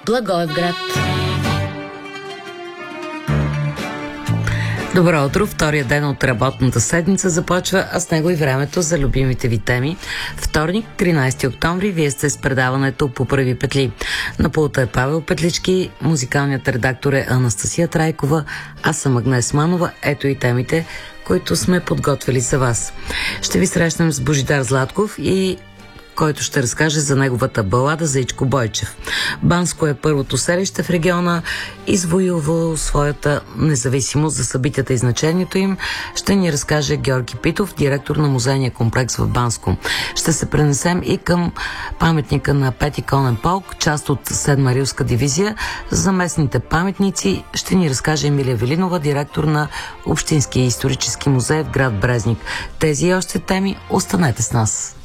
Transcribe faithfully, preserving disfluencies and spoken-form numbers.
Благоевград. Добро утро! Втория ден от работната седмица започва, а с него и времето за любимите ви теми. Вторник, тринайсети октомври, вие сте с предаването по пръви петли. На пулта е Павел Петлички, музикалният редактор е Анастасия Трайкова, аз съм Агнес Манова. Ето и темите, които сме подготвили за вас. Ще ви срещнем с Божидар Златков, и който ще разкаже за неговата балада за Ичко Бойчев. Банско е първото селище в региона, извоювало своята независимост. За събитията и значението им ще ни разкаже Георги Питов, директор на музейния комплекс в Банско. Ще се пренесем и към паметника на Пети конен полк, част от седма рилска дивизия. За местните паметници ще ни разкаже Емилия Велинова, директор на Общинския исторически музей в град Брезник. Тези и още теми, останете с нас.